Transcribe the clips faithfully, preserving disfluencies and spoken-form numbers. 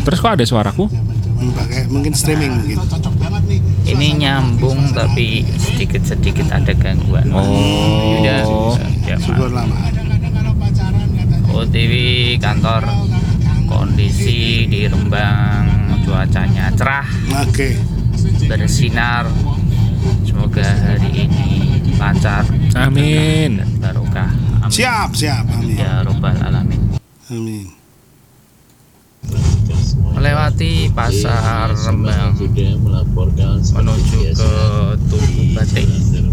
Terus kok ada suaraku? Pakai mungkin streaming mungkin. Ini nyambung tapi sedikit-sedikit ada gangguan. Oh. Udah, ya, Syukur lama. O T W kantor, kondisi di Rembang, cuacanya cerah, Oke. bersinar. Semoga hari ini lancar. Amin. Dan barokah. Amin. Siap, siap. Amin. Ya Rabbal Alamin. Amin. Melewati pasar Rembang menuju ke Tugu Batik.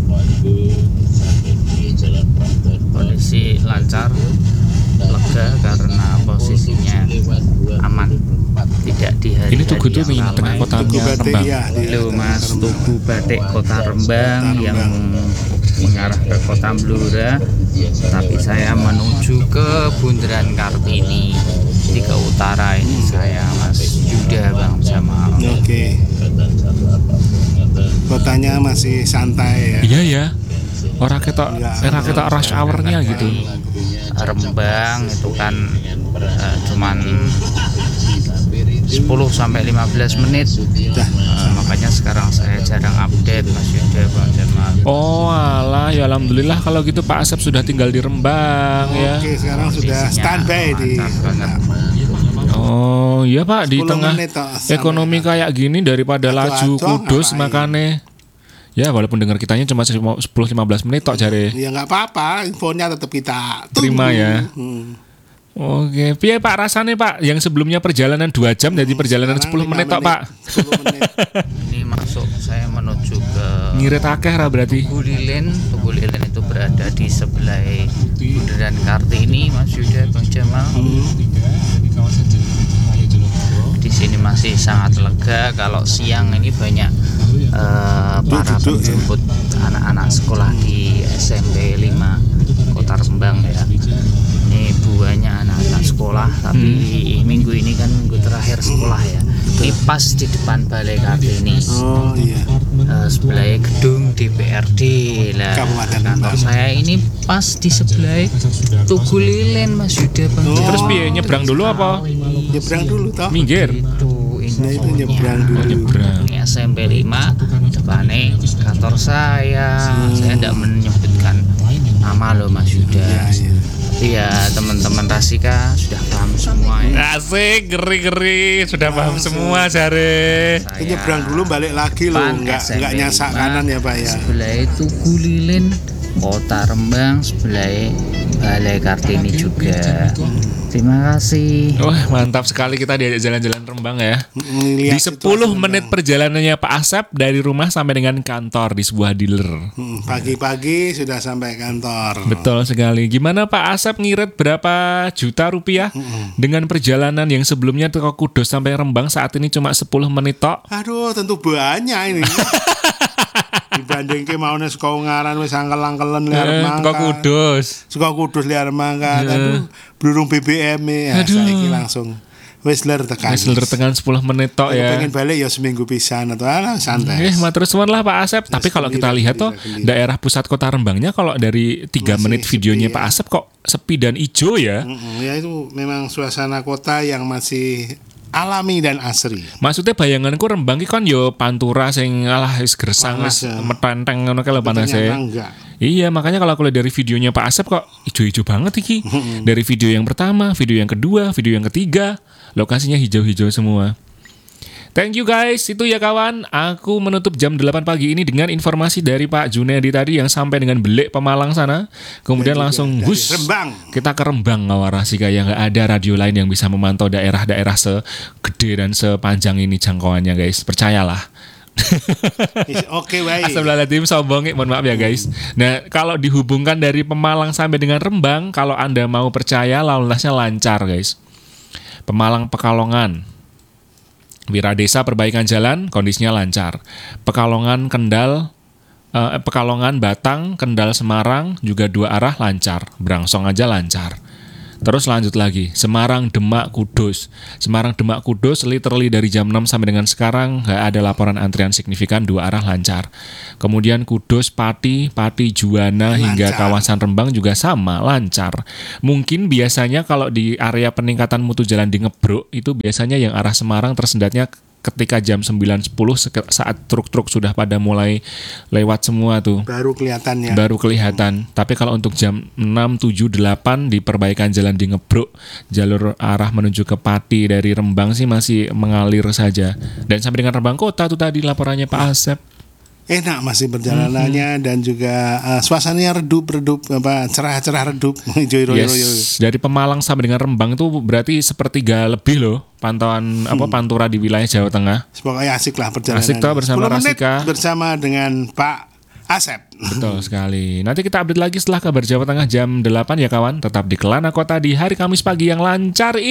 Kondisi lancar, lega karena posisinya aman, tidak di hari Ini Tugu tuh di yang tengah ramai. kotanya Tugu Batik Rembang. ya. di- Halo Mas, Tugu Batik Kota Rembang yang mengarah ke Kota Blora, tapi saya menuju ke Bundaran Kartini di ke utara ini saya Mas Yuda Bang Jamal. Oke. Kotanya masih santai ya. Iya ya. Orang ketok, orang ketok rush hour-nya gitu. Rembang itu kan eh, cuman sepuluh sampai lima belas menit. Eh, makanya sekarang saya jarang update Mas Yuda Bang Jamal. Oh alah, ya alhamdulillah kalau gitu Pak Asep sudah tinggal di Rembang ya. Oke, sekarang sudah Kondisinya standby di mantap banget. Oh iya Pak, di sepuluh tengah menit toh, sampai- ekonomi kayak gini daripada laju Atu-atu kudus ngapain? makane. Ya walaupun dengar kitanya cuma sepuluh sampai lima belas menit tok jare. Ya nggak apa-apa, infonya tetap kita tunggu. Terima ya. Hmm. Oke, piye Pak rasanya Pak? Yang sebelumnya perjalanan dua jam jadi perjalanan Sekarang sepuluh lima menit tok Pak. sepuluh menit. Ini masuk saya menuju ke Ngirit akeh ra berarti. Tugu Lilin. Tugu Lilin itu berada di sebelah Bundaran Kartini Mas Yuda Bang Jamal. Di sini masih sangat lega. Kalau siang ini banyak eh, para Duduk, ya. penjemput anak-anak sekolah di S M P lima Kota Rembang ya. Ini buahnya anak-anak sekolah, tapi minggu ini kan minggu terakhir sekolah ya. Ini pas di depan Balai Kartini. Oh iya. Eh, sebelah gedung D P R D lah. Kabupaten Kantor Rembang. saya ini pas di sebelah Tugu Lilin Mas Yuda Bang. Oh. Terus piye nyebrang dulu apa? Nyebrang dulu toh. Minggir. Itu Nah itu infonya. nyebrang dulu. Nyebrang. Ini S M P lima depannya kantor saya. Saya tidak menyebutkan nama loh Mas Yuda. Iya, iya. Tapi ya teman-teman Rasika sudah paham semua ya. Asik, geri-geri, sudah paham semua jare. Itu nyebrang dulu balik lagi loh, Pan nggak S M P nggak nyasak lima, kanan ya Pak ya. Sebelah itu Gulilin Kota Rembang, sebelah Balai Kartini juga. Terima kasih. Wah mantap sekali kita diajak jalan-jalan Rembang ya. Ngeliat Di sepuluh situasi menit Rembang. perjalanannya Pak Asep dari rumah sampai dengan kantor di sebuah dealer. Hmm, pagi-pagi sudah sampai kantor. Betul sekali. Gimana Pak Asep ngirit berapa juta rupiah dengan perjalanan yang sebelumnya ke Kudus sampai Rembang saat ini cuma sepuluh menit tok? Aduh, tentu banyak ini. Dibanding ke mau nih sekolah ngaran wis angkel-angkelen liar Eh, mangkat. Ke Kudus. Suka kudus liar mangkat. Eh. Aduh, blurung B B M ya. Aduh. Saiki langsung wis ler tekan. Wis ler tekan sepuluh menit tok ya. Pengen balik ya seminggu pisan atau ala santai. Eh, matur suwun lah Pak Asep. Tapi kalau kita gembira, lihat tuh gembira, gembira. daerah pusat kota Rembangnya kalau dari tiga Masih menit sepi videonya ya. Pak Asep kok sepi dan hijau ya. Mm-mm, ya itu memang suasana kota yang masih alami dan asri. Maksudnya bayanganku Rembang ki kon yo pantura sing alah wis gersang wis Panas ya. metenteng ngono kae lho Ternyata panase. enggak. Iya, makanya kalau aku lihat dari videonya Pak Asep kok hijau-hijau banget iki. Dari video yang pertama, video yang kedua, video yang ketiga, lokasinya hijau-hijau semua. Thank you guys, itu ya kawan. Aku menutup jam delapan pagi ini dengan informasi dari Pak Junedi tadi yang sampai dengan Belik Pemalang sana. Kemudian Dan juga langsung dari wush, Rembang. kita ke Rembang Ngawarasika yang nggak ada radio lain yang bisa memantau daerah-daerah segede dan sepanjang ini jangkauannya guys. Percayalah. Is- Oke baik. Astagfirullahaladzim, sombong, mohon maaf ya guys. Nah, kalau dihubungkan dari Pemalang sampai dengan Rembang, kalau Anda mau percaya lalu lintasnya lancar guys. Pemalang Pekalongan, Wiradesa perbaikan jalan, kondisinya lancar. Pekalongan Kendal, eh, Pekalongan Batang, Kendal Semarang juga dua arah lancar. Brangsong aja lancar. Terus lanjut lagi, Semarang, Demak, Kudus. Semarang, Demak, Kudus, literally dari jam enam sampai dengan sekarang nggak ada laporan antrian signifikan, dua arah lancar. Kemudian Kudus, Pati, Pati, Juwana, hingga Lancar. kawasan Rembang juga sama, lancar. Mungkin biasanya kalau di area peningkatan mutu jalan di Ngebruk, itu biasanya yang arah Semarang tersendatnya ketika jam sembilan sepuluh saat truk-truk sudah pada mulai lewat semua tuh. Baru kelihatan ya. Baru kelihatan. Tapi kalau untuk jam enam, tujuh, delapan di perbaikan jalan di Ngebruk, jalur arah menuju ke Pati dari Rembang sih masih mengalir saja. Dan sampai dengan Rembang Kota tuh tadi laporannya Pak Asep. Enak masih perjalanannya, dan juga uh, suasananya redup-redup, apa cerah-cerah redup, hijau-hijau. Yes, dari Pemalang sampai dengan Rembang itu berarti sepertiga lebih loh pantauan apa pantura di wilayah Jawa Tengah. Pokoknya asik lah perjalanan. Asik toh bersama sepuluh menit Rasika. bersama dengan Pak Asep. Betul sekali. Nanti kita update lagi setelah kabar Jawa Tengah jam delapan ya kawan. Tetap di Kelana Kota di hari Kamis pagi yang lancar ini.